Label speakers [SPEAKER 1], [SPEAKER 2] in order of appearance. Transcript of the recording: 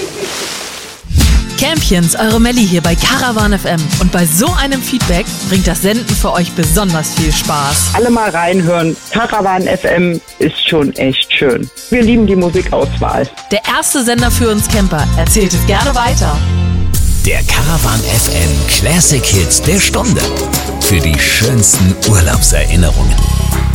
[SPEAKER 1] Campions, eure Melli hier bei Caravan FM. Und bei so einem Feedback bringt das Senden für euch besonders viel Spaß.
[SPEAKER 2] Alle mal reinhören. Caravan FM ist schon echt schön. Wir lieben die Musikauswahl.
[SPEAKER 1] Der erste Sender für uns Camper. Erzählt es gerne weiter.
[SPEAKER 3] Der Caravan FM Classic Hits der Stunde. Für die schönsten Urlaubserinnerungen.